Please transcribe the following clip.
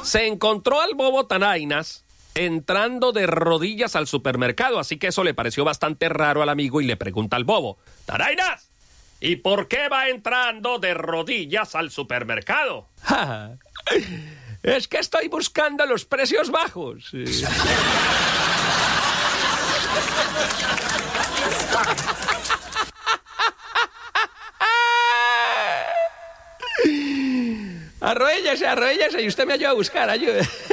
se encontró al bobo Tarainas entrando de rodillas al supermercado, así que eso le pareció bastante raro al amigo y le pregunta al bobo: Tarainas, ¿y por qué va entrando de rodillas al supermercado? Es que estoy buscando los precios bajos. Arrodíllese y usted me ayuda a buscar, ayuda.